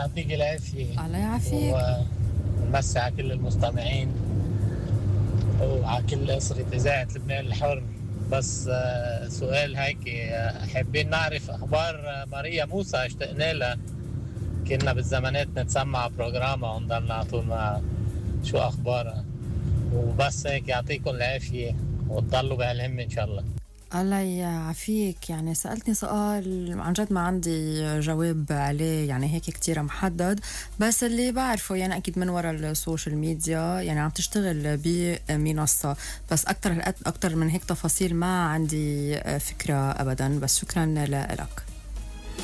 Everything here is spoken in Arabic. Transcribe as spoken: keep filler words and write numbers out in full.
يعطيك العافية. الله يعافيك. ونمسي على كل المستمعين وعلى كل أسرة إذاعة لبنان الحر. بس آه، سؤال هيك، آه، حابين نعرف أخبار آه، ماريا موسى، اشتقنا لها. كنا بالزمانات نتسمع بروجرامها ونضلنا على طول مع شو أخبارها. وبس هيك، يعطيكم العافية وتضلوا بهالهم إن شاء الله. الله يعافيك. يعني سألتني سؤال عن جد ما عندي جواب عليه، يعني هيك كتير محدد، بس اللي بعرفه يعني أكيد من وراء السوشيال ميديا يعني عم تشتغل بمنصة، بس أكتر أكتر من هيك تفاصيل ما عندي فكرة أبدا. بس شكرا لك.